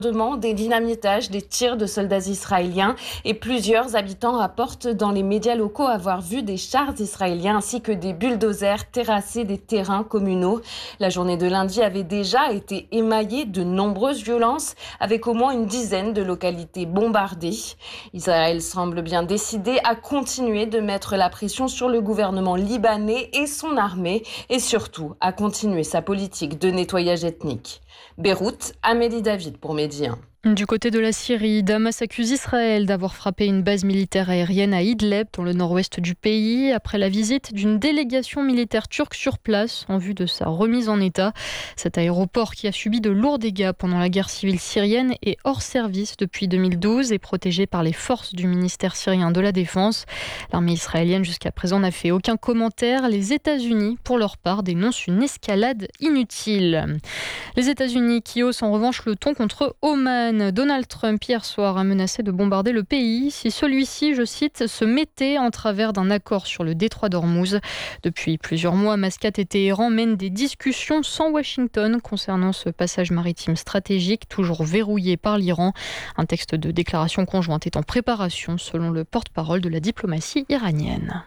Des dynamitages, des tirs de soldats israéliens et plusieurs habitants rapportent dans les médias locaux avoir vu des chars israéliens ainsi que des bulldozers terrasser des terrains communaux. La journée de lundi avait déjà été émaillée de nombreuses violences avec au moins une dizaine de localités bombardées. Israël semble bien décidé à continuer de mettre la pression sur le gouvernement libanais et son armée et surtout à continuer sa politique de nettoyage ethnique. Beyrouth, Amélie David pour Midi 1. Du côté de la Syrie, Damas accuse Israël d'avoir frappé une base militaire aérienne à Idlib, dans le nord-ouest du pays, après la visite d'une délégation militaire turque sur place en vue de sa remise en état. Cet aéroport, qui a subi de lourds dégâts pendant la guerre civile syrienne, est hors service depuis 2012 et protégé par les forces du ministère syrien de la Défense. L'armée israélienne jusqu'à présent n'a fait aucun commentaire. Les États-Unis, pour leur part, dénoncent une escalade inutile. Les États-Unis qui haussent en revanche le ton contre Oman. Donald Trump, hier soir, a menacé de bombarder le pays si celui-ci, je cite, se mettait en travers d'un accord sur le détroit d'Ormuz. Depuis plusieurs mois, Mascate et Téhéran mènent des discussions sans Washington concernant ce passage maritime stratégique, toujours verrouillé par l'Iran. Un texte de déclaration conjointe est en préparation, selon le porte-parole de la diplomatie iranienne.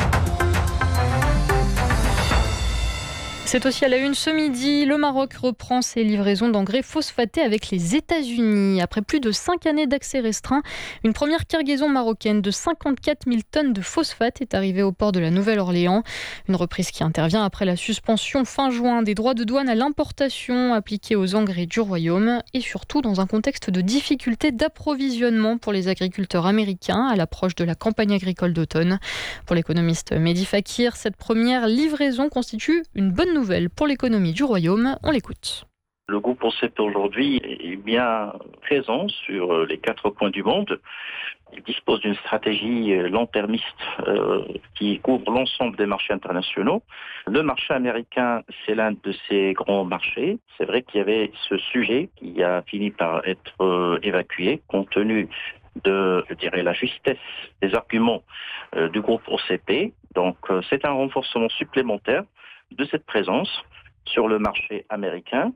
C'est aussi à la une ce midi, le Maroc reprend ses livraisons d'engrais phosphatés avec les États-Unis. Après plus de 5 années d'accès restreint, une première cargaison marocaine de 54 000 tonnes de phosphate est arrivée au port de la Nouvelle-Orléans. Une reprise qui intervient après la suspension fin juin des droits de douane à l'importation appliqués aux engrais du Royaume et surtout dans un contexte de difficulté d'approvisionnement pour les agriculteurs américains à l'approche de la campagne agricole d'automne. Pour l'économiste Mehdi Fakir, cette première livraison constitue une bonne nouvelle pour l'économie du Royaume. On l'écoute. Le groupe OCP aujourd'hui est bien présent sur les 4 coins du monde. Il dispose d'une stratégie long-termiste qui couvre l'ensemble des marchés internationaux. Le marché américain, c'est l'un de ces grands marchés. C'est vrai qu'il y avait ce sujet qui a fini par être évacué compte tenu de, la justesse des arguments du groupe OCP. Donc, c'est un renforcement supplémentaire de cette présence sur le marché américain.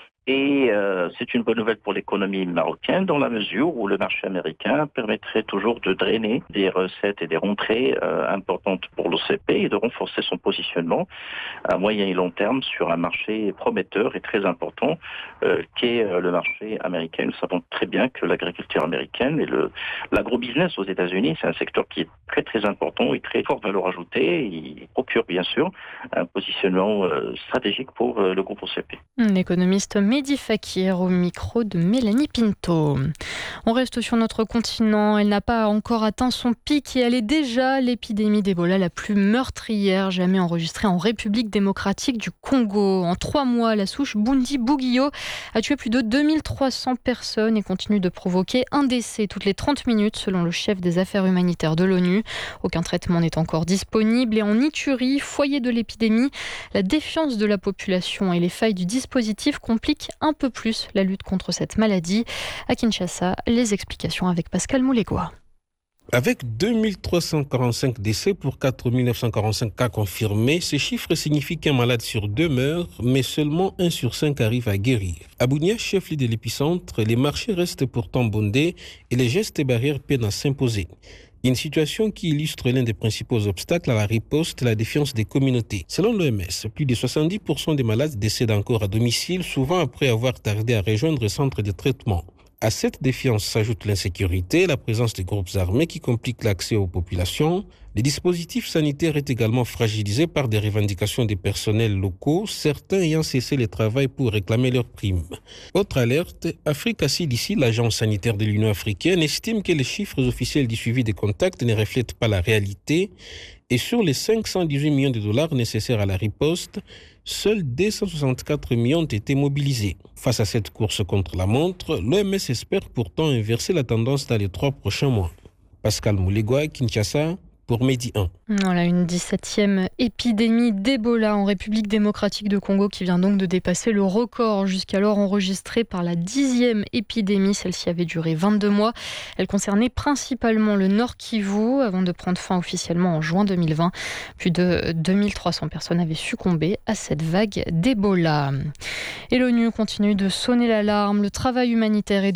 Et c'est une bonne nouvelle pour l'économie marocaine dans la mesure où le marché américain permettrait toujours de drainer des recettes et des rentrées importantes pour l'OCP et de renforcer son positionnement à moyen et long terme sur un marché prometteur et très important qu'est le marché américain. Nous savons très bien que l'agriculture américaine et l'agrobusiness aux États-Unis, c'est un secteur qui est très très important et très forte valeur ajoutée. Il procure bien sûr un positionnement stratégique pour le groupe OCP. L'économiste Mehdi Fakir au micro de Mélanie Pinto. On reste sur notre continent. Elle n'a pas encore atteint son pic et elle est déjà l'épidémie d'Ebola la plus meurtrière jamais enregistrée en République démocratique du Congo. En 3 mois, la souche Bundi-Bugyo a tué plus de 2300 personnes et continue de provoquer un décès toutes les 30 minutes selon le chef des affaires humanitaires de l'ONU. Aucun traitement n'est encore disponible et en Ituri, foyer de l'épidémie, la défiance de la population et les failles du dispositif compliquent un peu plus la lutte contre cette maladie. À Kinshasa, les explications avec Pascal Moulégois. Avec 2345 décès pour 4945 cas confirmés, ce chiffre signifie qu'un malade sur 2 meurt, mais seulement 1 sur 5 arrive à guérir. À Bunia, chef-lieu de l'épicentre, les marchés restent pourtant bondés et les gestes et barrières peinent à s'imposer. Une situation qui illustre l'un des principaux obstacles à la riposte, la défiance des communautés. Selon l'OMS, plus de 70% des malades décèdent encore à domicile, souvent après avoir tardé à rejoindre le centre de traitement. À cette défiance s'ajoute l'insécurité, la présence des groupes armés qui compliquent l'accès aux populations. Le dispositif sanitaire est également fragilisé par des revendications des personnels locaux, certains ayant cessé le travail pour réclamer leurs primes. Autre alerte, Africa CDC, l'agence sanitaire de l'Union africaine, estime que les chiffres officiels du suivi des contacts ne reflètent pas la réalité et sur les 518 millions de dollars nécessaires à la riposte, seuls 264 millions ont été mobilisés. Face à cette course contre la montre, l'OMS espère pourtant inverser la tendance dans les 3 prochains mois. Pascal Moulégois, Kinshasa, pour Midi 1. Voilà, une 17e épidémie d'Ebola en République démocratique de Congo qui vient donc de dépasser le record jusqu'alors enregistré par la 10e épidémie. Celle-ci avait duré 22 mois. Elle concernait principalement le Nord Kivu avant de prendre fin officiellement en juin 2020. Plus de 2300 personnes avaient succombé à cette vague d'Ebola. Et l'ONU continue de sonner l'alarme. Le travail humanitaire est